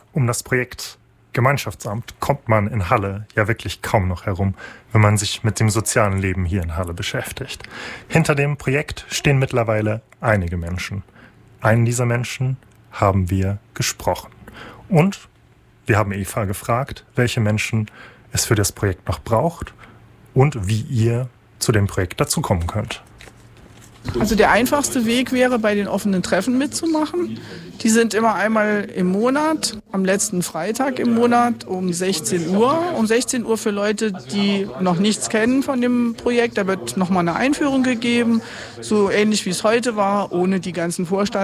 Um das Projekt Gemeinschaftsamt kommt man in Halle ja wirklich kaum noch herum, wenn man sich mit dem sozialen Leben hier in Halle beschäftigt. Hinter dem Projekt stehen mittlerweile einige Menschen. Einen dieser Menschen haben wir gesprochen. Und wir haben Eva gefragt, welche Menschen es für das Projekt noch braucht und wie ihr zu dem Projekt dazukommen könnt. Also der einfachste Weg wäre, bei den offenen Treffen mitzumachen. Die sind immer einmal im Monat, am letzten Freitag im Monat um 16 Uhr. Um 16 Uhr für Leute, die noch nichts kennen von dem Projekt. Da wird nochmal eine Einführung gegeben, so ähnlich wie es heute war, ohne die ganzen Vorstands